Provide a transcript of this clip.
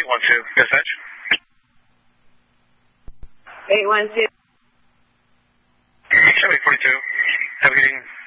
812. Dispatch. 812. Chevy 42. Have a good evening.